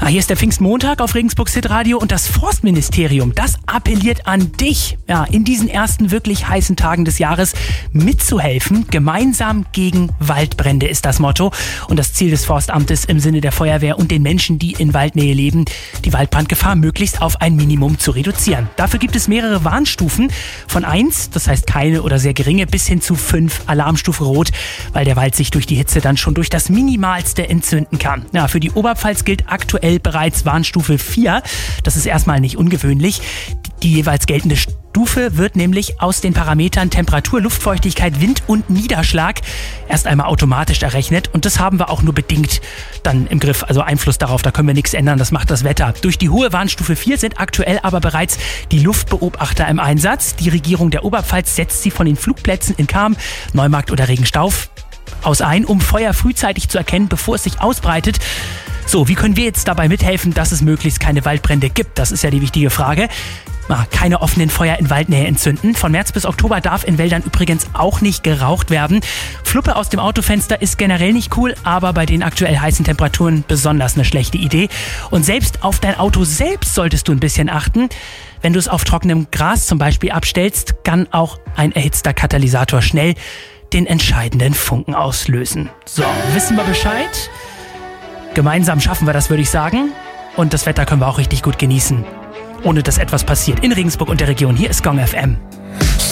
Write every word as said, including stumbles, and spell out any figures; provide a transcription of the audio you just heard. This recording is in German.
Ah, hier ist der Pfingstmontag auf Regensburgs Hitradio und das Forstministerium, das appelliert an dich, ja, in diesen ersten wirklich heißen Tagen des Jahres mitzuhelfen. Gemeinsam gegen Waldbrände ist das Motto und das Ziel des Forstamtes im Sinne der Feuerwehr und den Menschen, die in Waldnähe leben, die Waldbrandgefahr möglichst auf ein Minimum zu reduzieren. Dafür gibt es mehrere Warnstufen von eins, das heißt keine oder sehr geringe, bis hin zu fünf, Alarmstufe Rot, weil der Wald sich durch die Hitze dann schon durch das Minimalste entzünden kann. Ja, für die Oberpfalz gilt aktuell bereits Warnstufe vier. Das ist erstmal nicht ungewöhnlich. Die jeweils geltende Stufe wird nämlich aus den Parametern Temperatur, Luftfeuchtigkeit, Wind und Niederschlag erst einmal automatisch errechnet. Und das haben wir auch nur bedingt dann im Griff. Also Einfluss darauf, da können wir nichts ändern, das macht das Wetter. Durch die hohe Warnstufe vier sind aktuell aber bereits die Luftbeobachter im Einsatz. Die Regierung der Oberpfalz setzt sie von den Flugplätzen in Cham, Neumarkt oder Regenstauf aus ein, um Feuer frühzeitig zu erkennen, bevor es sich ausbreitet. So, wie können wir jetzt dabei mithelfen, dass es möglichst keine Waldbrände gibt? Das ist ja die wichtige Frage. Keine offenen Feuer in Waldnähe entzünden. Von März bis Oktober darf in Wäldern übrigens auch nicht geraucht werden. Fluppe aus dem Autofenster ist generell nicht cool, aber bei den aktuell heißen Temperaturen besonders eine schlechte Idee. Und selbst auf dein Auto selbst solltest du ein bisschen achten. Wenn du es auf trockenem Gras zum Beispiel abstellst, kann auch ein erhitzter Katalysator schnell den entscheidenden Funken auslösen. So, wissen wir Bescheid? Gemeinsam schaffen wir das, würde ich sagen. Und das Wetter können wir auch richtig gut genießen, ohne dass etwas passiert. In Regensburg und der Region. Hier ist Gong F M.